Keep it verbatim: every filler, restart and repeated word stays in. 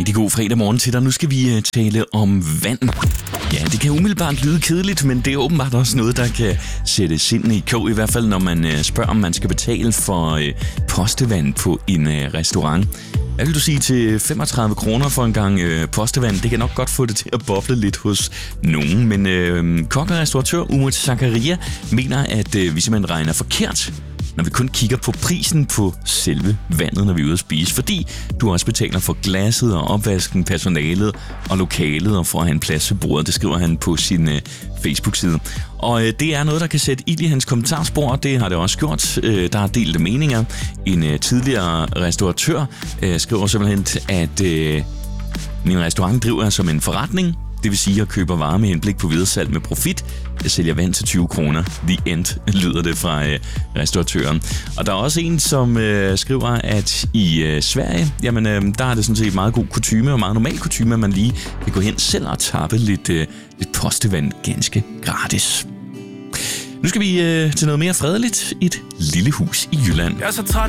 Rigtig god fredag morgen til dig. Nu skal vi tale om vand. Ja, det kan umiddelbart lyde kedeligt, men det er åbenbart også noget, der kan sætte sindene i kog. I hvert fald, når man spørger, om man skal betale for postevand på en restaurant. Hvad vil du sige til femogtredive kroner for en gang øh, postevand? Det kan nok godt få det til at boble lidt hos nogen, men øh, kok og restauratør Umut Zakaria mener, at øh, vi simpelthen regner forkert, når vi kun kigger på prisen på selve vandet, når vi er ude at spise. Fordi du også betaler for glasset og opvasken, personalet og lokalet og for at have en plads ved bordet. Det skriver han på sin øh, Facebook-side. Og øh, det er noget, der kan sætte ild i hans kommentarspor. Det har det også gjort. Øh, der er delte meninger. En øh, tidligere restauratør øh, skriver simpelthen, at øh, min restaurant driver som en forretning. Det vil sige, at jeg køber varer med henblik på videresalg med profit. Jeg sælger vand til tyve kroner. The end, lyder det fra øh, restauratøren. Og der er også en, som øh, skriver, at i øh, Sverige, jamen, øh, der er det sådan set meget god kutyme og meget normal kutyme, at man lige kan gå hen selv og tappe lidt, øh, lidt postevand ganske gratis. Nu skal vi øh, til noget mere fredeligt. Et lille hus i Jylland. Jeg er så træt